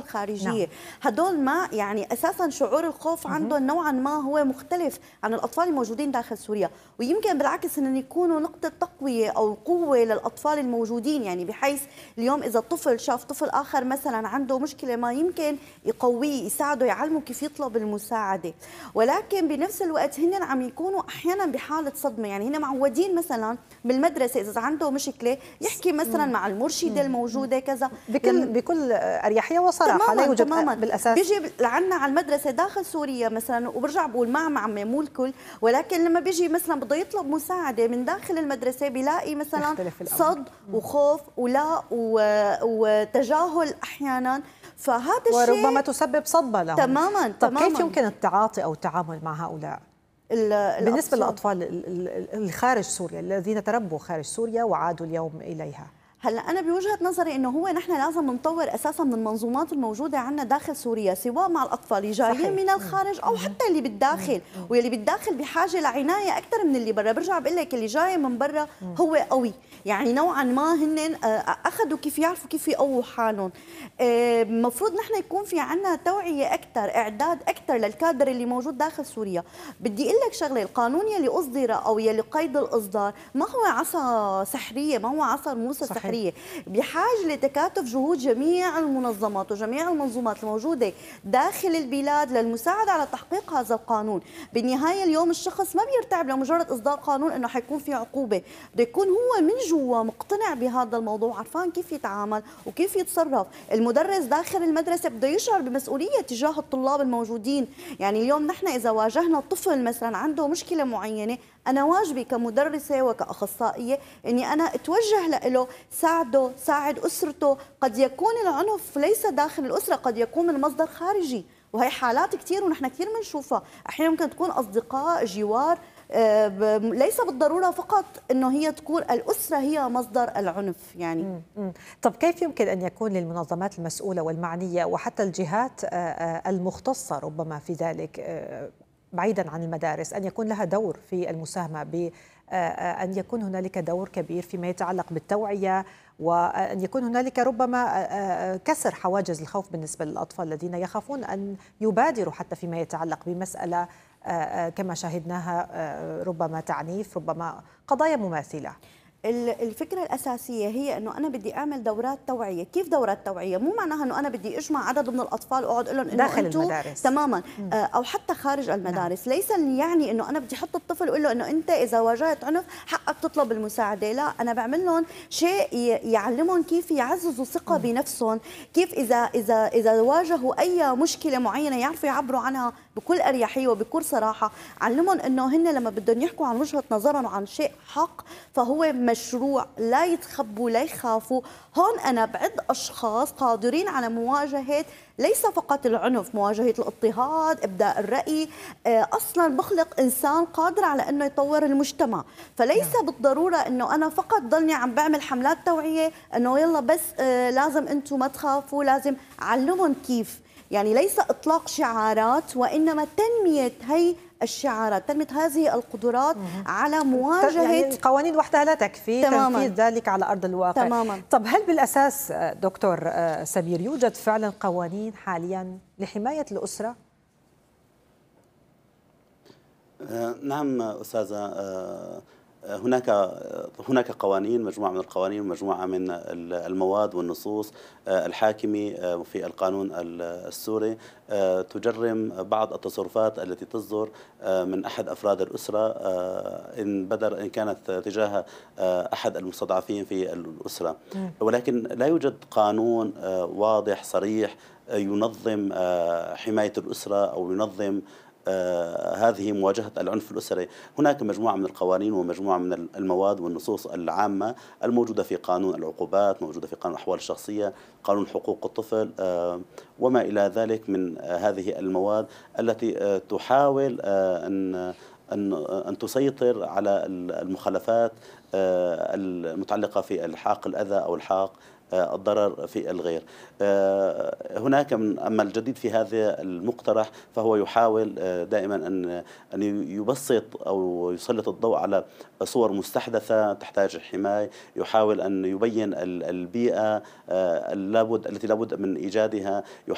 خارجية. نعم. هدول ما يعني أساسا شعور الخوف عندهم نوعا ما هو مختلف عن الأطفال الموجودين داخل سوريا، ويمكن بالعكس أنهم يكونوا نقطة تقوية أو قوة للأطفال الموجودين، يعني بحيث اليوم إذا الطفل شاف طفل آخر مثلا عنده مشكلة ما يمكن يقويه، يساعده، يعلمه كيف يطلب المساعدة. ولكن بنفس الوقت هن عم يكونوا أحيانا بحالة صدمة، يعني هن معودين مثلا بالمدرسة إذا عنده مشكلة يحكي مثلا مع المرشدة الموجودة كذا بكل أريحية وصراحة، لا تماما يوجد تماما. بالأساس. بيجي لعنا على المدرسة داخل سوريا مثلا، وبرجع بقول مع معمة مو الكل، ولكن لما بيجي مثلا بده يطلب مساعدة من داخل المدرسة بيلاقي مثلا صد وخوف ولا وتجاهل أحيانا، فهذا الشيء وربما تسبب صدمة لهم. تماما. طب كيف يمكن التعاطي أو التعامل مع هؤلاء بالنسبة للأطفال الخارج سوريا الذين تربوا خارج سوريا وعادوا اليوم إليها؟ هلا انا بوجهه نظري انه هو نحن لازم نطور اساسا من المنظومات الموجوده عندنا داخل سوريا، سواء مع الاطفال اللي جايين من الخارج او حتى اللي بالداخل، واللي بالداخل بحاجه لعنايه اكثر من اللي برا. برجع بقول لك اللي جاي من برا هو قوي، يعني نوعا ما هن اخذوا كيف يعرفوا كيف يقووا حالهم. المفروض نحن يكون في عندنا توعيه اكثر، اعداد اكثر للكادر اللي موجود داخل سوريا. بدي اقول لك شغله، القانون يلي اصدر او يلي قيد الاصدار ما هو عصا سحريه، ما هو عصا موسى سحريه، بحاجه لتكاتف جهود جميع المنظمات وجميع المنظومات الموجوده داخل البلاد للمساعده على تحقيق هذا القانون. بالنهايه اليوم الشخص ما بيرتعب لمجرد اصدار قانون انه حيكون في عقوبه، بده يكون هو من جوا مقتنع بهذا الموضوع، عرفان كيف يتعامل وكيف يتصرف. المدرس داخل المدرسه بده يشعر بمسؤوليه تجاه الطلاب الموجودين. يعني اليوم نحن اذا واجهنا طفل مثلا عنده مشكله معينه، أنا واجبي كمدرسة وكأخصائية إني أنا أتوجه له، ساعده، ساعد أسرته. قد يكون العنف ليس داخل الأسرة، قد يكون من مصدر خارجي، وهي حالات كثير ونحن كثير بنشوفها. أحيانا ممكن تكون أصدقاء، جوار، ليس بالضرورة فقط إنه هي تكون الأسرة هي مصدر العنف يعني. طب كيف يمكن أن يكون للمنظمات المسؤولة والمعنية وحتى الجهات المختصة ربما في ذلك بعيدا عن المدارس أن يكون لها دور في المساهمة بأن يكون هنالك دور كبير فيما يتعلق بالتوعية، وأن يكون هنالك ربما كسر حواجز الخوف بالنسبة للأطفال الذين يخافون أن يبادروا حتى فيما يتعلق بمسألة كما شاهدناها ربما تعنيف، ربما قضايا مماثلة؟ الفكرة الأساسية هي أنه أنا بدي أعمل دورات توعية. كيف دورات توعية؟ مو معناها أنه أنا بدي أجمع عدد من الأطفال وأقعد أقول لهم إنه داخل المدارس تماما أو حتى خارج المدارس. ليس يعني أنه أنا بدي أحط الطفل وأقول له أنه أنت إذا واجهت عنف حقك تطلب المساعدة. لا، أنا بعمل لهم شيء يعلمهم كيف يعززوا ثقة بنفسهم، كيف إذا واجهوا أي مشكلة معينة يعرفوا يعبروا عنها بكل أريحية وبكل صراحة. علمهم أنه هن لما بدهم يحكوا عن وجهة نظرهم عن شيء حق فهو مشروع، لا يتخبوا، لا يخافوا. هون أنا بعد أشخاص قادرين على مواجهة ليس فقط العنف، مواجهة الاضطهاد، إبداء الرأي. أصلا بخلق إنسان قادر على أنه يطور المجتمع. فليس بالضرورة أنه أنا فقط ضلني عم بعمل حملات توعية أنه يلا بس لازم أنتم ما تخافوا، لازم علمهم كيف. يعني ليس إطلاق شعارات، وإنما تنمية هي الشعارات، تنمية هذه القدرات على مواجهة. يعني القوانين وحدها لا تكفي، تماماً. تنفيذ ذلك على أرض الواقع. تماماً. طب هل بالأساس دكتور سمير يوجد فعلا قوانين حاليا لحماية الأسرة؟ نعم أستاذة، هناك قوانين، مجموعة من القوانين ومجموعة من المواد والنصوص الحاكمة في القانون السوري تجرم بعض التصرفات التي تصدر من أحد أفراد الأسرة إن كانت تجاه أحد المستضعفين في الأسرة. ولكن لا يوجد قانون واضح صريح ينظم حماية الأسرة أو ينظم هذه مواجهة العنف الأسري. هناك مجموعة من القوانين ومجموعة من المواد والنصوص العامة الموجودة في قانون العقوبات، موجودة في قانون الأحوال الشخصية، قانون حقوق الطفل وما إلى ذلك من هذه المواد التي تحاول أن تسيطر على المخالفات المتعلقة في إلحاق الأذى أو إلحاق الضرر في الغير. هناك أما الجديد في هذا المقترح فهو يحاول دائما أن يبسط أو يسلط الضوء على صور مستحدثة تحتاج الحماية، يحاول أن يبين البيئة التي لابد من إيجادها،